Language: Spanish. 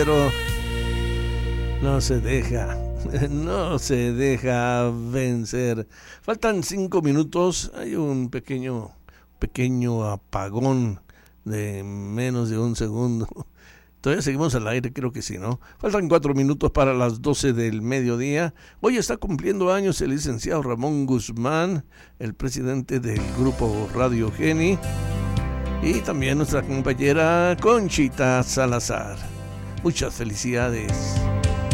pero no se deja, no se deja vencer. Faltan 5 minutos, hay un pequeño apagón de menos de un segundo. Todavía seguimos al aire, creo que sí, ¿no? Faltan 4 minutos para las 12 del mediodía. Hoy está cumpliendo años el licenciado Ramón Guzmán, el presidente del grupo Radio Geni, y también nuestra compañera Conchita Salazar. Muchas felicidades.